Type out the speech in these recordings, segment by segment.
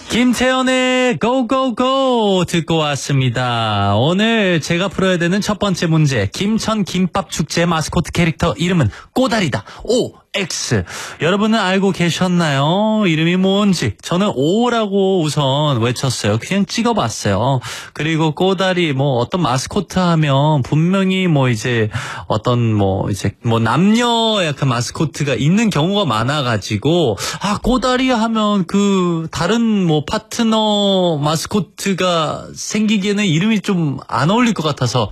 김태현의 고고고 듣고 왔습니다. 오늘 제가 풀어야 되는 첫 번째 문제. 김천 김밥축제 마스코트 캐릭터 이름은 꼬다리다. OX. 여러분은 알고 계셨나요? 이름이 뭔지. 저는 O라고 우선 외쳤어요. 그냥 찍어봤어요. 그리고 꼬다리 어떤 마스코트 하면 분명히 어떤 남녀 약간 마스코트가 있는 경우가 많아가지고 꼬다리 하면 다른 파트너 마스코트가 생기기에는 이름이 좀 안 어울릴 것 같아서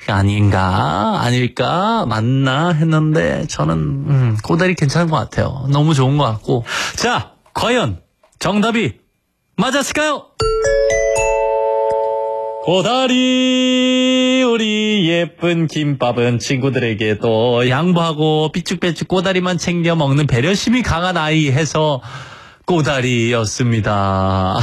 아닐까 맞나 했는데 저는 꼬다리 괜찮은 것 같아요. 너무 좋은 것 같고. 자, 과연 정답이 맞았을까요? 꼬다리, 우리 예쁜 김밥은 친구들에게 또 양보하고 삐쭉빼쭉 꼬다리만 챙겨 먹는 배려심이 강한 아이 해서 꼬다리였습니다.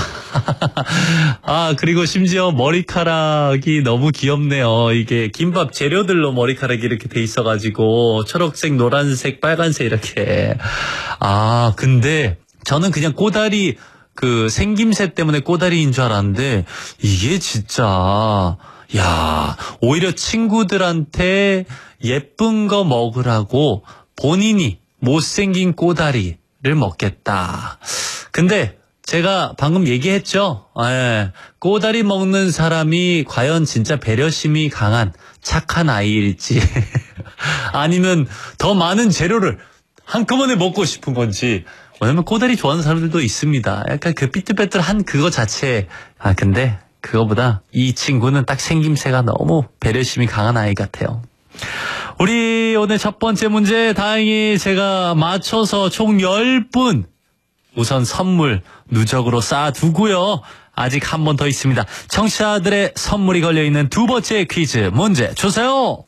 그리고 심지어 머리카락이 너무 귀엽네요. 이게 김밥 재료들로 머리카락이 이렇게 돼 있어가지고 초록색, 노란색, 빨간색 이렇게. 근데 저는 그냥 꼬다리 생김새 때문에 꼬다리인 줄 알았는데 이게 진짜 오히려 친구들한테 예쁜 거 먹으라고 본인이 못생긴 꼬다리를 먹겠다. 근데 제가 방금 얘기했죠. 꼬다리 먹는 사람이 과연 진짜 배려심이 강한 착한 아이일지 아니면 더 많은 재료를 한꺼번에 먹고 싶은 건지. 왜냐면 꼬다리 좋아하는 사람들도 있습니다. 약간 삐뚤빼뚤한 그거 자체. 근데 그거보다 이 친구는 딱 생김새가 너무 배려심이 강한 아이 같아요. 우리 오늘 첫 번째 문제 다행히 제가 맞춰서 총 10분 우선 선물 누적으로 쌓아두고요. 아직 한 번 더 있습니다. 청취자들의 선물이 걸려있는 두 번째 퀴즈 문제 주세요.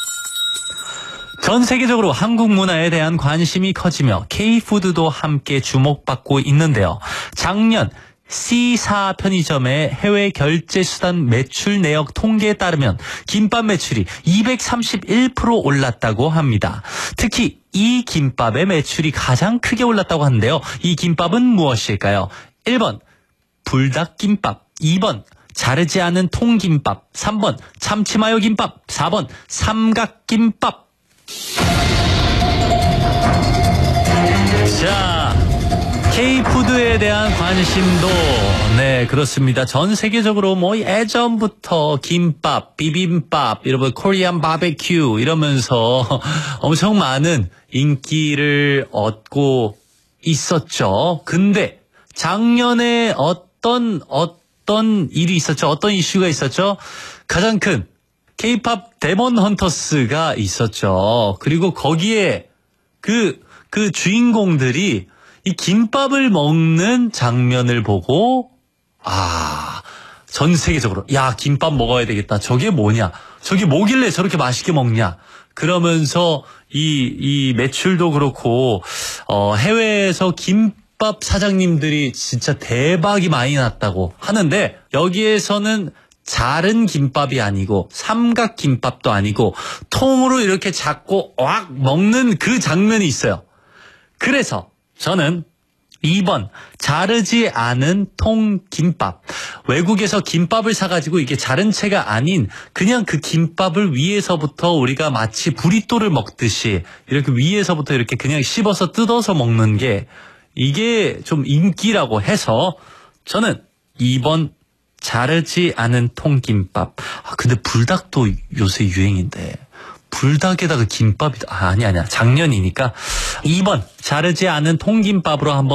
전 세계적으로 한국 문화에 대한 관심이 커지며 K푸드도 함께 주목받고 있는데요. 작년 C사 편의점의 해외 결제수단 매출 내역 통계에 따르면 김밥 매출이 231% 올랐다고 합니다. 특히 이 김밥의 매출이 가장 크게 올랐다고 하는데요. 이 김밥은 무엇일까요? 1번 불닭김밥, 2번 자르지 않은 통김밥, 3번 참치마요 김밥, 4번 삼각김밥. 자, K푸드에 대한 관심도 그렇습니다. 전 세계적으로 예전부터 김밥, 비빔밥, 이런 코리안 바베큐 이러면서 엄청 많은 인기를 얻고 있었죠. 근데 작년에 어떤 일이 있었죠? 어떤 이슈가 있었죠? 가장 큰 K-팝 데몬 헌터스가 있었죠. 그리고 거기에 그 주인공들이 이 김밥을 먹는 장면을 보고 전 세계적으로 김밥 먹어야 되겠다. 저게 뭐냐? 저게 뭐길래 저렇게 맛있게 먹냐? 그러면서 이 매출도 그렇고 해외에서 김밥 사장님들이 진짜 대박이 많이 났다고 하는데 여기에서는 자른 김밥이 아니고 삼각김밥도 아니고 통으로 이렇게 잡고 왁 먹는 그 장면이 있어요. 그래서 저는 2번 자르지 않은 통김밥. 외국에서 김밥을 사가지고 이게 자른 채가 아닌 그냥 그 김밥을 위에서부터 우리가 마치 부리또를 먹듯이 이렇게 위에서부터 이렇게 그냥 씹어서 뜯어서 먹는 게 이게 좀 인기라고 해서 저는 2번 자르지 않은 통김밥. 근데 불닭도 요새 유행인데 불닭에다가 김밥이 아니야 작년이니까 2번 자르지 않은 통김밥으로 한번